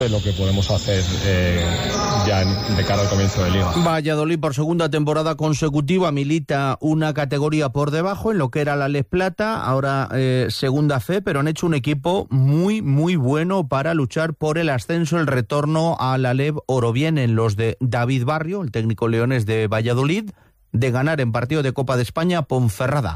Lo que podemos hacer ya de cara al comienzo de Liga. Valladolid por segunda temporada consecutiva milita una categoría por debajo en lo que era la Les Plata, ahora segunda fe, pero han hecho un equipo muy muy bueno para luchar por el ascenso, el retorno a la LEB Oro. Vienen los de David Barrio, el técnico leonés de Valladolid, de ganar en partido de Copa de España Ponferrada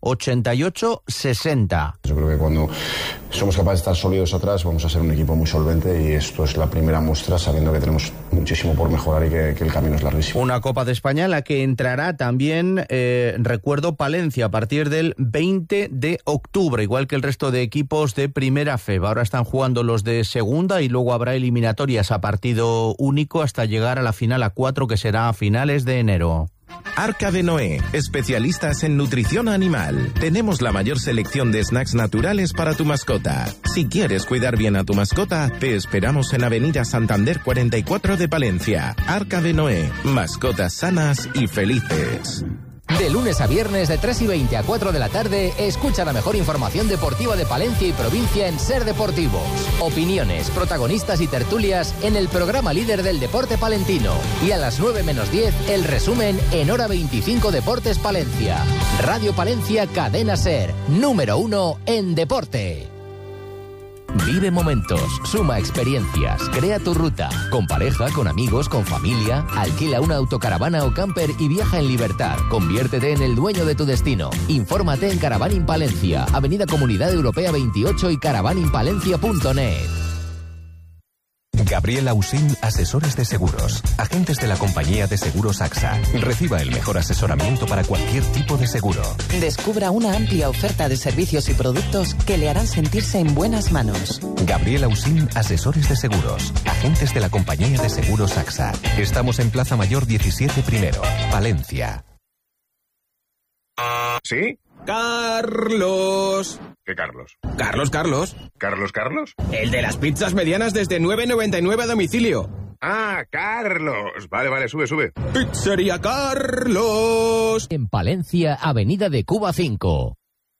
88-60. Yo creo que cuando somos capaces de estar sólidos atrás vamos a ser un equipo muy solvente, y esto es la primera muestra, sabiendo que tenemos muchísimo por mejorar y que el camino es larguísimo. Una Copa de España en la que entrará también, recuerdo, Palencia a partir del 20 de octubre, igual que el resto de equipos de Primera Fe. Ahora están jugando los de Segunda y luego habrá eliminatorias a partido único hasta llegar a la final a 4, que será a finales de enero. Arca de Noé, especialistas en nutrición animal. Tenemos la mayor selección de snacks naturales para tu mascota. Si quieres cuidar bien a tu mascota, te esperamos en Avenida Santander 44 de Palencia. Arca de Noé, mascotas sanas y felices. De lunes a viernes de 3:20 a 4 de la tarde, escucha la mejor información deportiva de Palencia y provincia en Ser Deportivos. Opiniones, protagonistas y tertulias en el programa líder del deporte palentino. Y a las 9 menos 10, el resumen en Hora 25 Deportes Palencia. Radio Palencia, Cadena Ser, número 1 en deporte. Vive momentos, suma experiencias, crea tu ruta. Con pareja, con amigos, con familia. Alquila una autocaravana o camper y viaja en libertad. Conviértete en el dueño de tu destino. Infórmate en Caravaning Palencia, Avenida Comunidad Europea 28 y caravaningpalencia.net. Gabriel Ausín, asesores de seguros, agentes de la compañía de seguros AXA. Reciba el mejor asesoramiento para cualquier tipo de seguro. Descubra una amplia oferta de servicios y productos que le harán sentirse en buenas manos. Gabriel Ausín, asesores de seguros, agentes de la compañía de seguros AXA. Estamos en Plaza Mayor 17 Primero, Palencia. ¿Sí? Carlos. ¿Qué Carlos? Carlos. ¿Carlos? El de las pizzas medianas desde 9,99 a domicilio. Ah, Carlos. Vale, sube. Pizzería Carlos. En Palencia, Avenida de Cuba 5.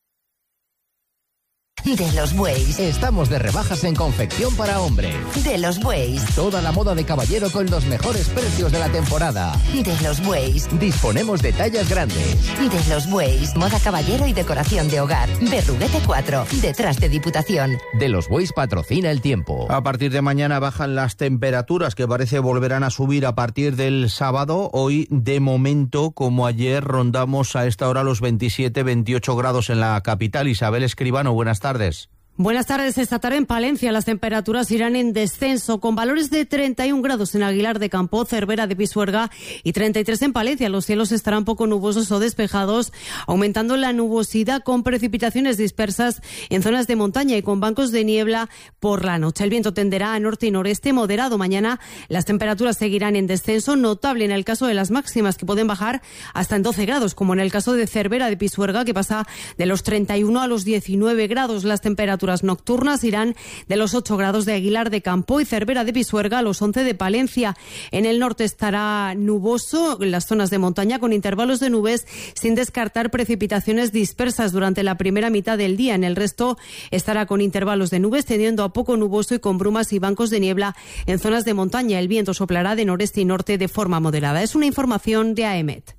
De los Bueyes. Estamos de rebajas en confección para hombre. De los Bueyes. Toda la moda de caballero con los mejores precios de la temporada. De los Bueyes. Disponemos de tallas grandes. De los Bueyes. Moda caballero y decoración de hogar. Berruguete 4, detrás de Diputación. De los Bueyes patrocina el tiempo. A partir de mañana bajan las temperaturas, que parece volverán a subir a partir del sábado. Hoy, de momento, como ayer, rondamos a esta hora los 27-28 grados en la capital. Isabel Escribano, buenas tardes. Buenas tardes. Esta tarde en Palencia las temperaturas irán en descenso, con valores de 31 grados en Aguilar de Campo, Cervera de Pisuerga y 33 en Palencia. Los cielos estarán poco nubosos o despejados, aumentando la nubosidad con precipitaciones dispersas en zonas de montaña y con bancos de niebla por la noche. El viento tenderá a norte y noreste moderado. Mañana las temperaturas seguirán en descenso, notable en el caso de las máximas, que pueden bajar hasta en 12 grados, como en el caso de Cervera de Pisuerga, que pasa de los 31 a los 19 grados. Las temperaturas nocturnas irán de los 8 grados de Aguilar de Campo y Cervera de Pisuerga a los 11 de Palencia. En el norte estará nuboso en las zonas de montaña, con intervalos de nubes, sin descartar precipitaciones dispersas durante la primera mitad del día. En el resto estará con intervalos de nubes, tendiendo a poco nuboso y con brumas y bancos de niebla en zonas de montaña. El viento soplará de noreste y norte de forma moderada. Es una información de AEMET.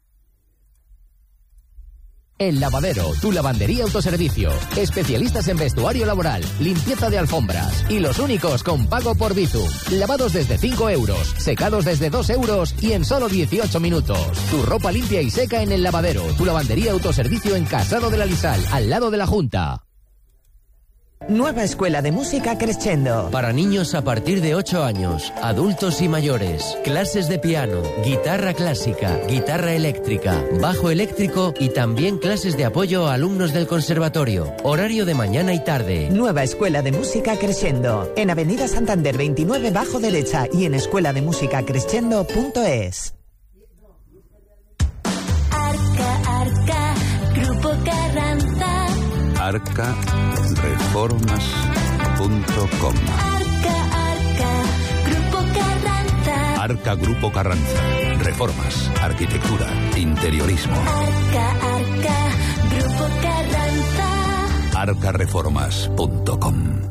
El Lavadero, tu lavandería autoservicio. Especialistas en vestuario laboral, limpieza de alfombras y los únicos con pago por Bizum. Lavados desde 5 euros, secados desde 2 euros y en solo 18 minutos. Tu ropa limpia y seca en El Lavadero, tu lavandería autoservicio en Casado de la Lisal, al lado de la Junta. Nueva Escuela de Música Crescendo. Para niños a partir de 8 años, adultos y mayores. Clases de piano, guitarra clásica, guitarra eléctrica, bajo eléctrico y también clases de apoyo a alumnos del conservatorio. Horario de mañana y tarde. Nueva Escuela de Música Crescendo. En Avenida Santander 29 bajo derecha y en escuelademusicacrescendo.es. Arca, Grupo Carranza. arcareformas.com. Arca, Grupo Carranza. Arca Grupo Carranza. Reformas, arquitectura, interiorismo. Arca, Grupo Carranza. arcareformas.com.